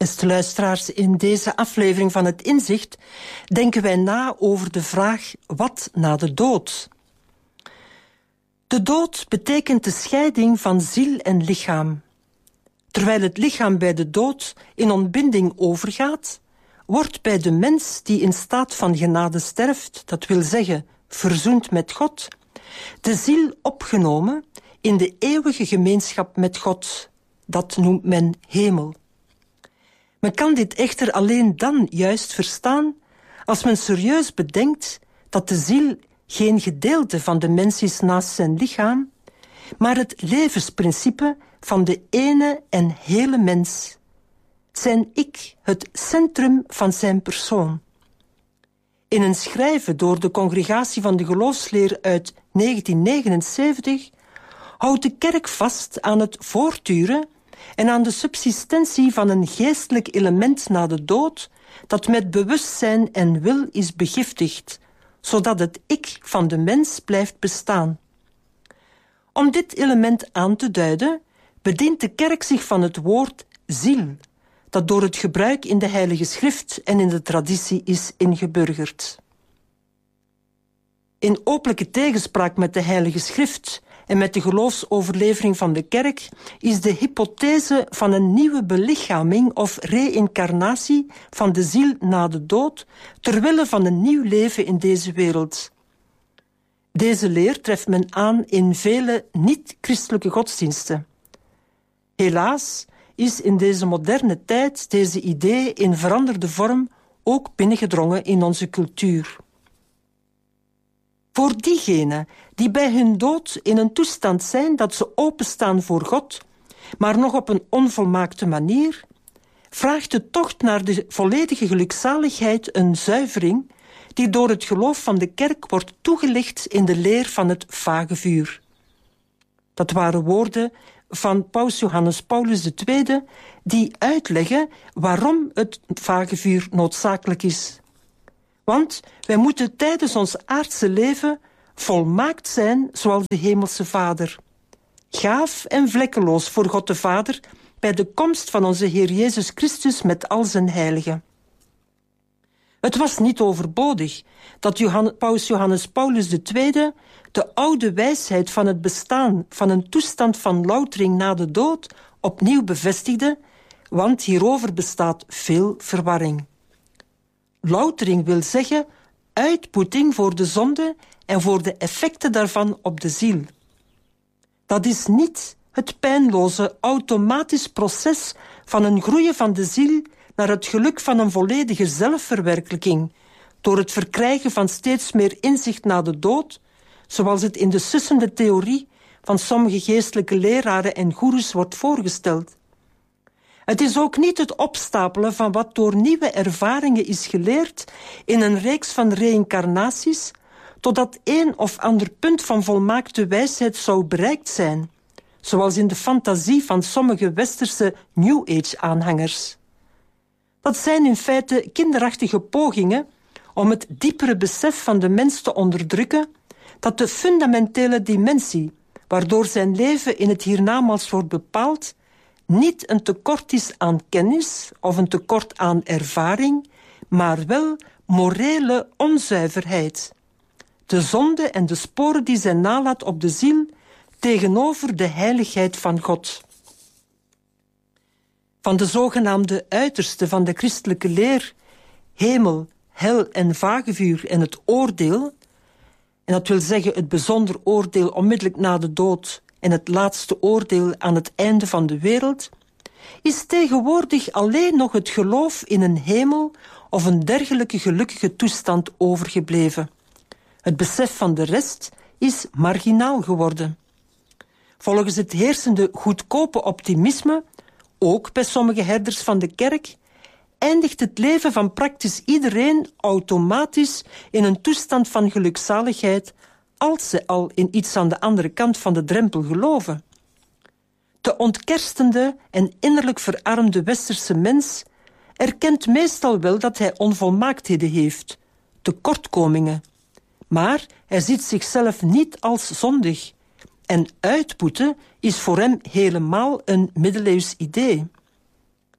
Beste luisteraars, in deze aflevering van Het Inzicht denken wij na over de vraag: wat na de dood? De dood betekent de scheiding van ziel en lichaam. Terwijl het lichaam bij de dood in ontbinding overgaat, wordt bij de mens die in staat van genade sterft, dat wil zeggen verzoend met God, de ziel opgenomen in de eeuwige gemeenschap met God. Dat noemt men hemel. Men kan dit echter alleen dan juist verstaan als men serieus bedenkt dat de ziel geen gedeelte van de mens is naast zijn lichaam, maar het levensprincipe van de ene en hele mens. Zijn ik het centrum van zijn persoon. In een schrijven door de Congregatie van de Geloofsleer uit 1979 houdt de kerk vast aan het voortduren en aan de subsistentie van een geestelijk element na de dood dat met bewustzijn en wil is begiftigd, zodat het ik van de mens blijft bestaan. Om dit element aan te duiden, bedient de kerk zich van het woord ziel, dat door het gebruik in de Heilige Schrift en in de traditie is ingeburgerd. In openlijke tegenspraak met de Heilige Schrift en met de geloofsoverlevering van de kerk is de hypothese van een nieuwe belichaming of reïncarnatie van de ziel na de dood ter wille van een nieuw leven in deze wereld. Deze leer treft men aan in vele niet-christelijke godsdiensten. Helaas is in deze moderne tijd deze idee in veranderde vorm ook binnengedrongen in onze cultuur. Voor diegenen die bij hun dood in een toestand zijn dat ze openstaan voor God, maar nog op een onvolmaakte manier, vraagt de tocht naar de volledige gelukzaligheid een zuivering die door het geloof van de kerk wordt toegelicht in de leer van het vagevuur. Dat waren woorden van paus Johannes Paulus II, die uitleggen waarom het vagevuur noodzakelijk is. Want wij moeten tijdens ons aardse leven volmaakt zijn zoals de hemelse Vader. Gaaf en vlekkeloos voor God de Vader bij de komst van onze Heer Jezus Christus met al zijn heiligen. Het was niet overbodig dat paus Johannes Paulus II de oude wijsheid van het bestaan van een toestand van loutering na de dood opnieuw bevestigde, want hierover bestaat veel verwarring. Loutering wil zeggen uitputting voor de zonde en voor de effecten daarvan op de ziel. Dat is niet het pijnloze, automatisch proces van een groeien van de ziel naar het geluk van een volledige zelfverwerkelijking, door het verkrijgen van steeds meer inzicht na de dood, zoals het in de sussende theorie van sommige geestelijke leraren en goeroes wordt voorgesteld. Het is ook niet het opstapelen van wat door nieuwe ervaringen is geleerd in een reeks van reïncarnaties, totdat een of ander punt van volmaakte wijsheid zou bereikt zijn, zoals in de fantasie van sommige westerse New Age-aanhangers. Dat zijn in feite kinderachtige pogingen om het diepere besef van de mens te onderdrukken dat de fundamentele dimensie, waardoor zijn leven in het hiernamaals wordt bepaald, niet een tekort is aan kennis of een tekort aan ervaring, maar wel morele onzuiverheid. De zonde en de sporen die zij nalaat op de ziel tegenover de heiligheid van God. Van de zogenaamde uiterste van de christelijke leer, hemel, hel en vagevuur en het oordeel, en dat wil zeggen het bijzonder oordeel onmiddellijk na de dood en het laatste oordeel aan het einde van de wereld, is tegenwoordig alleen nog het geloof in een hemel of een dergelijke gelukkige toestand overgebleven. Het besef van de rest is marginaal geworden. Volgens het heersende goedkope optimisme, ook bij sommige herders van de kerk, eindigt het leven van praktisch iedereen automatisch in een toestand van gelukzaligheid als ze al in iets aan de andere kant van de drempel geloven. De ontkerstende en innerlijk verarmde westerse mens erkent meestal wel dat hij onvolmaaktheden heeft, tekortkomingen, maar hij ziet zichzelf niet als zondig en uitputten is voor hem helemaal een middeleeuws idee.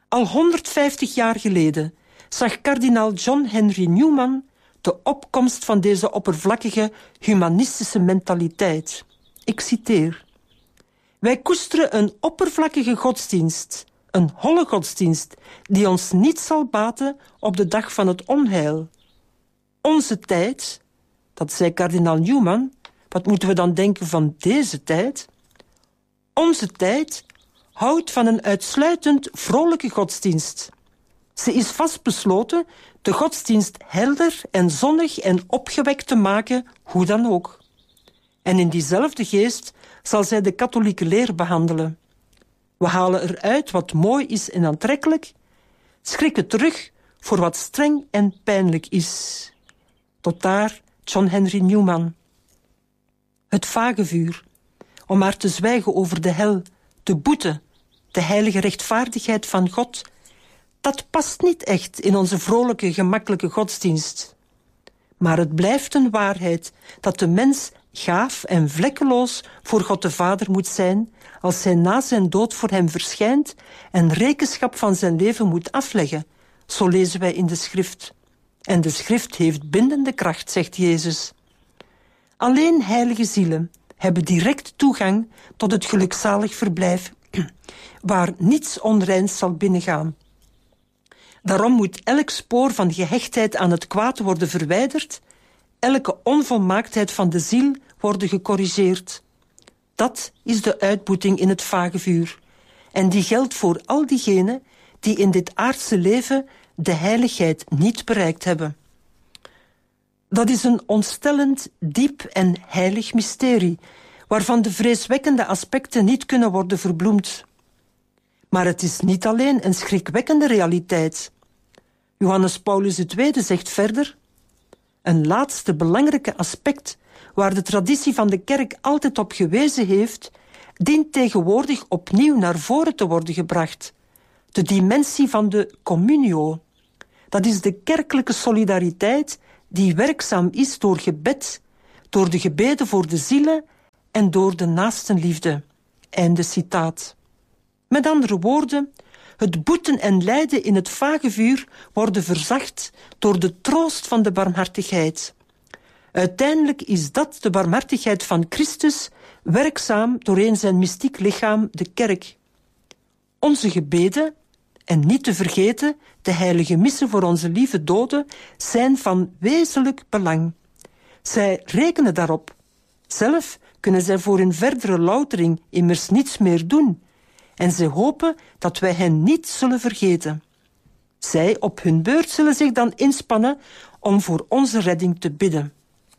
Al 150 jaar geleden zag kardinaal John Henry Newman de opkomst van deze oppervlakkige humanistische mentaliteit. Ik citeer: wij koesteren een oppervlakkige godsdienst, een holle godsdienst, die ons niet zal baten op de dag van het onheil. Onze tijd, dat zei kardinaal Newman, wat moeten we dan denken van deze tijd? Onze tijd houdt van een uitsluitend vrolijke godsdienst. Ze is vastbesloten de godsdienst helder en zonnig en opgewekt te maken, hoe dan ook. En in diezelfde geest zal zij de katholieke leer behandelen. We halen eruit wat mooi is en aantrekkelijk, schrikken terug voor wat streng en pijnlijk is. Tot daar John Henry Newman. Het vagevuur, om maar te zwijgen over de hel, de boete, de heilige rechtvaardigheid van God, dat past niet echt in onze vrolijke, gemakkelijke godsdienst. Maar het blijft een waarheid dat de mens gaaf en vlekkeloos voor God de Vader moet zijn als hij na zijn dood voor hem verschijnt en rekenschap van zijn leven moet afleggen. Zo lezen wij in de schrift. En de schrift heeft bindende kracht, zegt Jezus. Alleen heilige zielen hebben direct toegang tot het gelukzalig verblijf, waar niets onreins zal binnengaan. Daarom moet elk spoor van gehechtheid aan het kwaad worden verwijderd, elke onvolmaaktheid van de ziel worden gecorrigeerd. Dat is de uitboeting in het vagevuur. En die geldt voor al diegenen die in dit aardse leven de heiligheid niet bereikt hebben. Dat is een ontstellend, diep en heilig mysterie, waarvan de vreeswekkende aspecten niet kunnen worden verbloemd. Maar het is niet alleen een schrikwekkende realiteit. Johannes Paulus II zegt verder: een laatste belangrijke aspect waar de traditie van de kerk altijd op gewezen heeft, dient tegenwoordig opnieuw naar voren te worden gebracht. De dimensie van de communio. Dat is de kerkelijke solidariteit die werkzaam is door gebed, door de gebeden voor de zielen en door de naastenliefde. Einde citaat. Met andere woorden, het boeten en lijden in het vagevuur worden verzacht door de troost van de barmhartigheid. Uiteindelijk is dat de barmhartigheid van Christus, werkzaam doorheen zijn mystiek lichaam, de kerk. Onze gebeden, en niet te vergeten de heilige missen voor onze lieve doden, zijn van wezenlijk belang. Zij rekenen daarop. Zelf kunnen zij voor hun verdere loutering immers niets meer doen. En zij hopen dat wij hen niet zullen vergeten. Zij op hun beurt zullen zich dan inspannen om voor onze redding te bidden.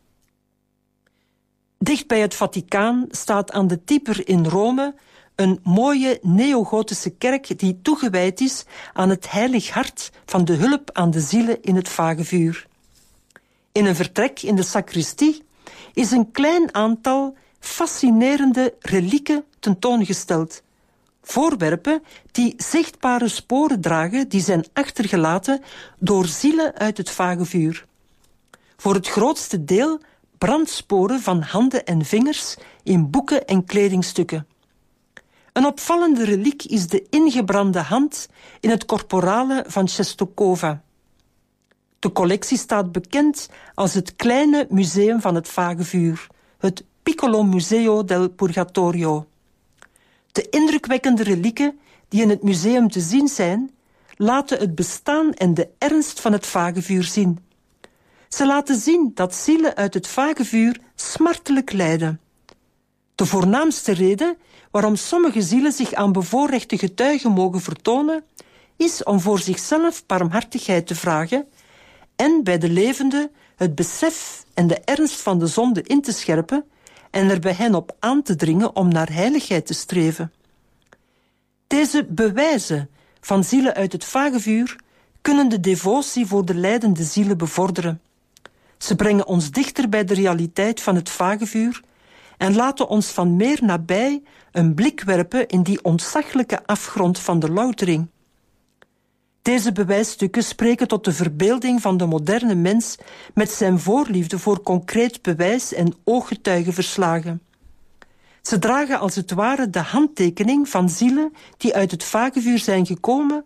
Dicht bij het Vaticaan staat aan de Tiber in Rome een mooie neogotische kerk die toegewijd is aan het heilig hart van de hulp aan de zielen in het vagevuur. In een vertrek in de sacristie is een klein aantal fascinerende relieken tentoongesteld. Voorwerpen die zichtbare sporen dragen die zijn achtergelaten door zielen uit het vagevuur. Voor het grootste deel brandsporen van handen en vingers in boeken en kledingstukken. Een opvallende reliek is de ingebrande hand in het corporale van Czestochowa. De collectie staat bekend als het kleine museum van het vagevuur, het Piccolo Museo del Purgatorio. De indrukwekkende relieken die in het museum te zien zijn, laten het bestaan en de ernst van het vagevuur zien. Ze laten zien dat zielen uit het vagevuur smartelijk lijden. De voornaamste reden waarom sommige zielen zich aan bevoorrechte getuigen mogen vertonen, is om voor zichzelf barmhartigheid te vragen en bij de levenden het besef en de ernst van de zonde in te scherpen en er bij hen op aan te dringen om naar heiligheid te streven. Deze bewijzen van zielen uit het vagevuur kunnen de devotie voor de lijdende zielen bevorderen. Ze brengen ons dichter bij de realiteit van het vagevuur en laten ons van meer nabij een blik werpen in die ontzaglijke afgrond van de loutering. Deze bewijsstukken spreken tot de verbeelding van de moderne mens met zijn voorliefde voor concreet bewijs en ooggetuigenverslagen. Ze dragen als het ware de handtekening van zielen die uit het vagevuur zijn gekomen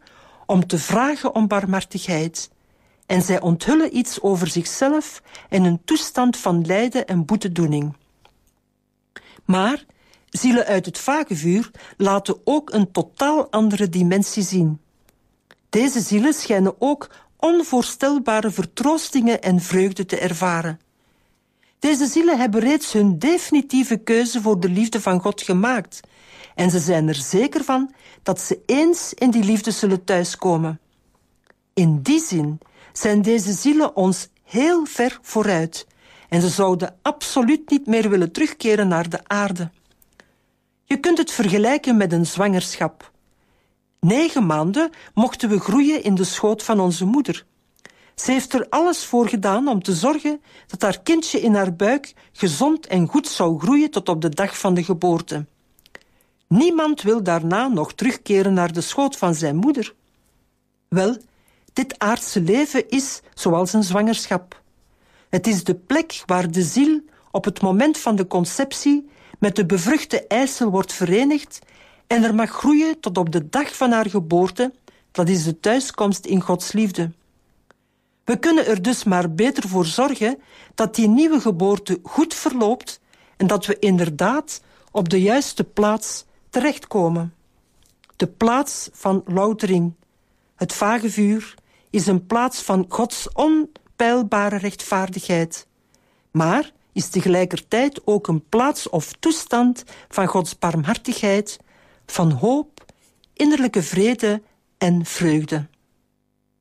om te vragen om barmhartigheid. En zij onthullen iets over zichzelf en een toestand van lijden en boetedoening. Maar zielen uit het vagevuur laten ook een totaal andere dimensie zien. Deze zielen schijnen ook onvoorstelbare vertroostingen en vreugde te ervaren. Deze zielen hebben reeds hun definitieve keuze voor de liefde van God gemaakt en ze zijn er zeker van dat ze eens in die liefde zullen thuiskomen. In die zin zijn deze zielen ons heel ver vooruit en ze zouden absoluut niet meer willen terugkeren naar de aarde. Je kunt het vergelijken met een zwangerschap. 9 maanden mochten we groeien in de schoot van onze moeder. Ze heeft er alles voor gedaan om te zorgen dat haar kindje in haar buik gezond en goed zou groeien tot op de dag van de geboorte. Niemand wil daarna nog terugkeren naar de schoot van zijn moeder. Wel, dit aardse leven is zoals een zwangerschap. Het is de plek waar de ziel op het moment van de conceptie met de bevruchte eicel wordt verenigd en er mag groeien tot op de dag van haar geboorte, dat is de thuiskomst in Gods liefde. We kunnen er dus maar beter voor zorgen dat die nieuwe geboorte goed verloopt en dat we inderdaad op de juiste plaats terechtkomen. De plaats van loutering, het vagevuur, is een plaats van Gods onpeilbare rechtvaardigheid, maar is tegelijkertijd ook een plaats of toestand van Gods barmhartigheid, van hoop, innerlijke vrede en vreugde.